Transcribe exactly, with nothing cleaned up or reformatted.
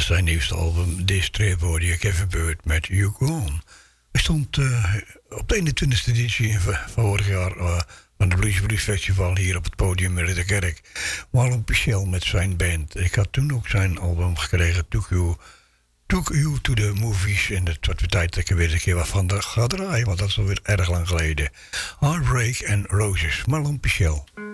zijn nieuwste album Distrebo, die ik even beurt met You Gone. Hij stond uh, op de eenentwintigste editie van vorig jaar uh, van het Blues Blues Festival hier op het podium in de kerk. Marlon Pichel met zijn band. Ik had toen ook zijn album gekregen, Took You, Took you to the Movies. En het wordt weer tijd dat ik er weer een keer wat van ga draaien, want dat is alweer erg lang geleden. Heartbreak and Roses, Marlon Pichel.